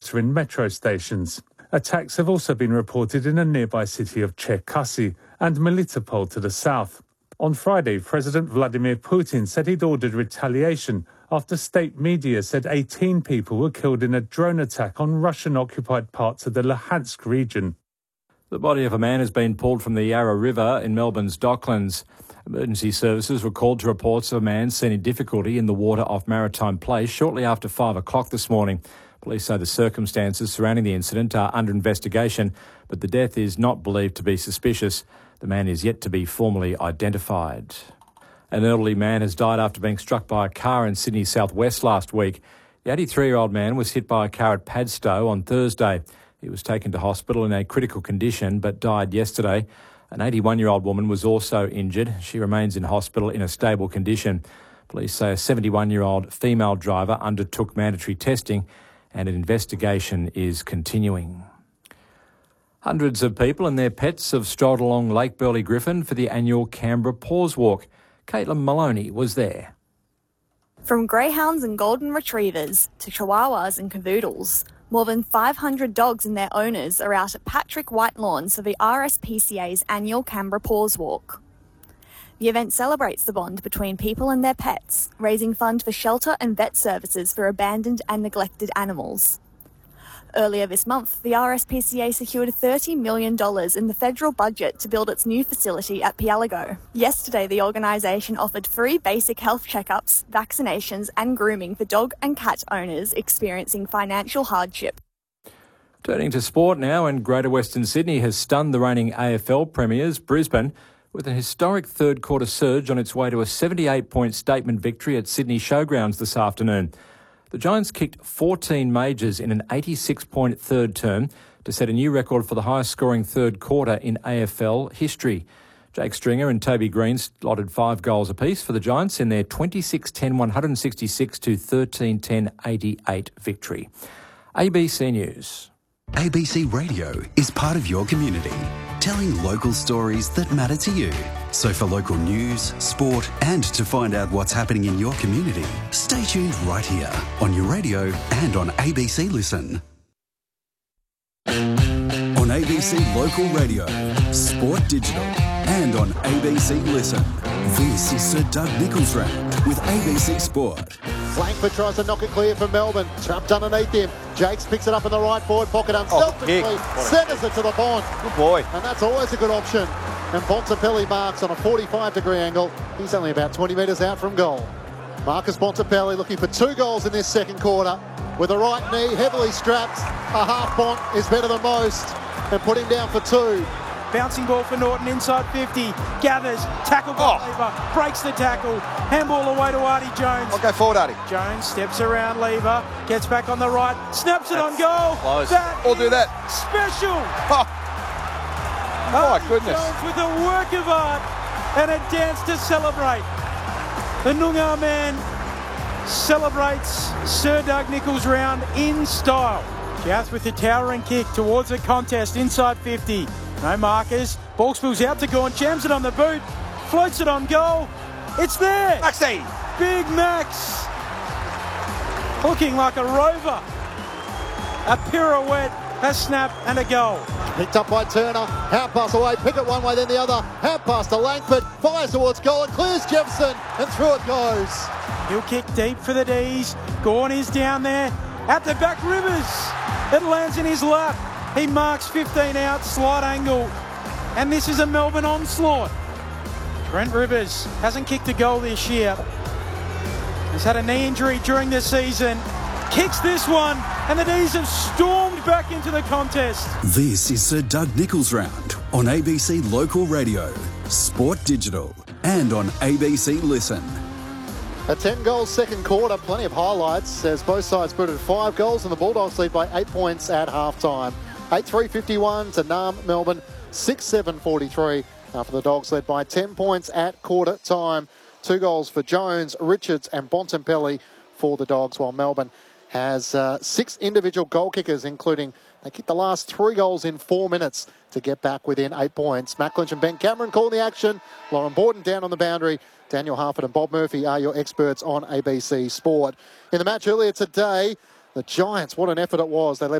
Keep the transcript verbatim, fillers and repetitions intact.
water in metro stations. Attacks have also been reported in a nearby city of Cherkasy and Melitopol to the south. On Friday, President Vladimir Putin said he'd ordered retaliation after state media said eighteen people were killed in a drone attack on Russian-occupied parts of the Luhansk region. The body of a man has been pulled from the Yarra River in Melbourne's Docklands. Emergency services were called to reports of a man seen in difficulty in the water off Maritime Place shortly after five o'clock this morning. Police say the circumstances surrounding the incident are under investigation, but the death is not believed to be suspicious. The man is yet to be formally identified. An elderly man has died after being struck by a car in Sydney's southwest last week. The eighty-three-year-old man was hit by a car at Padstow on Thursday. He was taken to hospital in a critical condition but died yesterday. An eighty-one-year-old woman was also injured. She remains in hospital in a stable condition. Police say a seventy-one-year-old female driver undertook mandatory testing and an investigation is continuing. Hundreds of people and their pets have strolled along Lake Burley Griffin for the annual Canberra Paws Walk. Caitlin Maloney was there. From greyhounds and golden retrievers to chihuahuas and cavoodles, more than five hundred dogs and their owners are out at Patrick Whitelawns for the R S P C A's annual Canberra Paws Walk. The event celebrates the bond between people and their pets, raising funds for shelter and vet services for abandoned and neglected animals. Earlier this month, the R S P C A secured thirty million dollars in the federal budget to build its new facility at Pialago. Yesterday, the organisation offered free basic health checkups, vaccinations and grooming for dog and cat owners experiencing financial hardship. Turning to sport now, and Greater Western Sydney has stunned the reigning A F L premiers, Brisbane, with an historic third-quarter surge on its way to a seventy-eight point statement victory at Sydney Showgrounds this afternoon. The Giants kicked fourteen majors in an eighty-six point third term to set a new record for the highest-scoring third quarter in A F L history. Jake Stringer and Toby Green slotted five goals apiece for the Giants in their twenty-six ten one sixty-six to thirteen ten eighty-eight victory. A B C News. A B C Radio is part of your community, telling local stories that matter to you. So for local news, sport and to find out what's happening in your community, stay tuned right here on your radio and on A B C Listen. On A B C Local Radio, Sport Digital and on A B C Listen. This is Sir Doug Nicholls Round with A B C Sport. Langford tries to knock it clear from Melbourne. Trapped underneath him. Jakes picks it up in the right forward pocket unselfishly. Oh, centres it to the Bond. Good boy. And that's always a good option. And Bontempelli marks on a forty-five degree angle. He's only about twenty metres out from goal. Marcus Bontempelli looking for two goals in this second quarter. With a right knee, heavily strapped. A half Bont is better than most. And put him down for two. Bouncing ball for Norton inside fifty. Gathers. Tackle by Oh. Lever. Breaks the tackle. Handball away to Artie Jones. I'll go forward, Artie. Jones steps around Lever. Gets back on the right. Snaps it on goal. Close. That We'll do that. Special. Oh. My Artie goodness. Jones with a work of art and a dance to celebrate. The Noongar man celebrates Sir Doug Nicholls Round in style. Gath with the towering kick towards the contest inside fifty. No markers. Ball spills out to Gawn. Jams it on the boot. Floats it on goal. It's there. Maxie. Big Max. Looking like a rover. A pirouette, a snap and a goal. Picked up by Turner. Half pass away. Pick it one way, then the other. Half pass to Langford. Fires towards goal and clears Jefferson. And through it goes. He'll kick deep for the D's. Gawn is down there. At the back, Rivers. It lands in his lap. He marks fifteen out, slight angle. And this is a Melbourne onslaught. Trent Rivers hasn't kicked a goal this year. He's had a knee injury during the season. Kicks this one, and the D's have stormed back into the contest. This is Sir Doug Nicholls Round on A B C Local Radio, Sport Digital and on A B C Listen. A ten goal second quarter, plenty of highlights as both sides put at five goals and the Bulldogs lead by eight points at half time. eight three fifty-one to Nam Melbourne, six seven forty-three after the Dogs led by ten points at quarter time. Two goals for Jones, Richards and Bontempelli for the Dogs, while Melbourne has uh, six individual goal kickers, including they kicked the last three goals in four minutes to get back within eight points. Matt Lynch and Ben Cameron calling the action. Lauren Borden down on the boundary. Daniel Harford and Bob Murphy are your experts on A B C Sport. In the match earlier today, the Giants, what an effort it was. They led